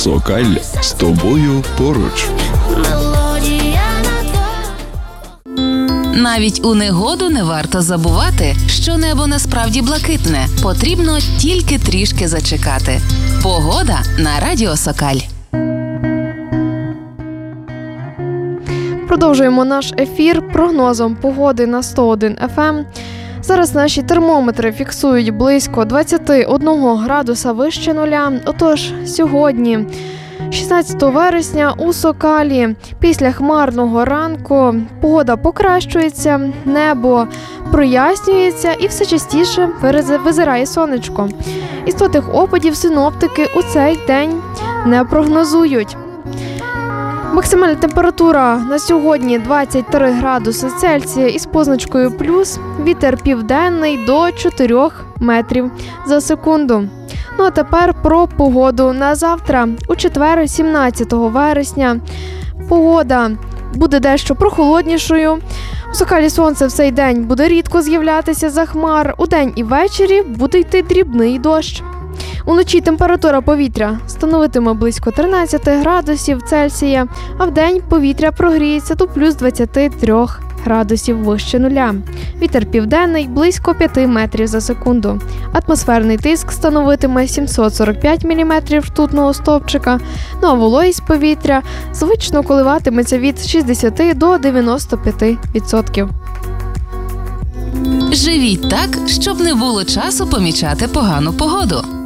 Сокаль з тобою поруч. Навіть у негоду не варто забувати, що небо насправді блакитне. Потрібно тільки трішки зачекати. Погода на Радіо Сокаль. Продовжуємо наш ефір прогнозом погоди на 101 FM. Зараз наші термометри фіксують близько 21 градуса вище нуля. Отож, сьогодні, 16 вересня, у Сокалі після хмарного ранку погода покращується, небо прояснюється і все частіше визирає сонечко. Істотних опадів синоптики у цей день не прогнозують. Максимальна температура на сьогодні 23 градуси Цельсія із позначкою плюс, вітер південний до 4 метрів за секунду. Ну а тепер про погоду на завтра. У четвер, 17 вересня, погода буде дещо прохолоднішою. У Сокалі сонце в цей день буде рідко з'являтися за хмар. Удень і ввечері буде йти дрібний дощ. Уночі температура повітря становитиме близько 13 градусів Цельсія, а вдень повітря прогріється до плюс 23 градусів вище нуля. Вітер південний близько 5 метрів за секунду. Атмосферний тиск становитиме 745 мм ртутного стовпчика, ну а вологість повітря звично коливатиметься від 60 до 95%. Живіть так, щоб не було часу помічати погану погоду.